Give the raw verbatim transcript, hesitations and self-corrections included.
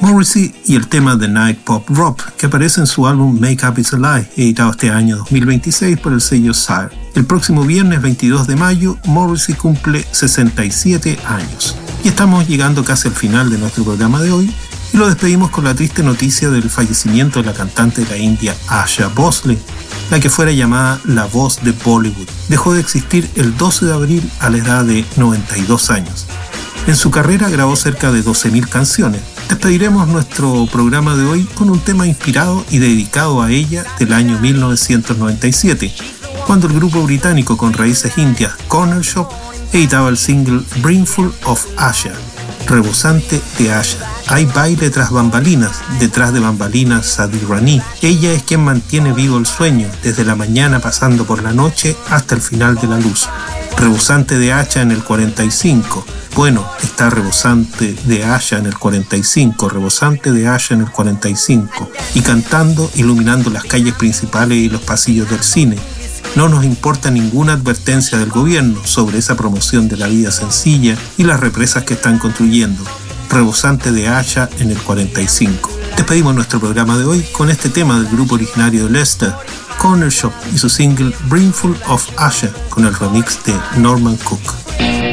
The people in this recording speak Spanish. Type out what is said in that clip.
Morrissey y el tema The Night Pop Rock, que aparece en su álbum Make Up Is a Lie, editado este año dos mil veintiséis por el sello Sire. El próximo viernes veintidós de mayo, Morrissey cumple sesenta y siete años. Y estamos llegando casi al final de nuestro programa de hoy, y lo despedimos con la triste noticia del fallecimiento de la cantante de la India Asha Bhosle, la que fuera llamada la voz de Bollywood. Dejó de existir el doce de abril a la edad de noventa y dos años. En su carrera grabó cerca de doce mil canciones. Despediremos nuestro programa de hoy con un tema inspirado y dedicado a ella del año mil novecientos noventa y siete, cuando el grupo británico con raíces indias Corner Shop editaba el single Brimful of Asha, rebosante de Asha. Hay baile tras bambalinas, detrás de bambalinas Sadi Rani. Ella es quien mantiene vivo el sueño, desde la mañana pasando por la noche hasta el final de la luz. Rebosante de Asha en el cuarenta y cinco. Bueno, está rebosante de Asha en el cuarenta y cinco, rebosante de Asha en el cuarenta y cinco, y cantando, iluminando las calles principales y los pasillos del cine. No nos importa ninguna advertencia del gobierno sobre esa promoción de la vida sencilla y las represas que están construyendo. Rebosante de Asha en el cuarenta y cinco. Despedimos nuestro programa de hoy con este tema del grupo originario de Leicester, Corner Shop, y su single Brimful of Asha, con el remix de Norman Cook.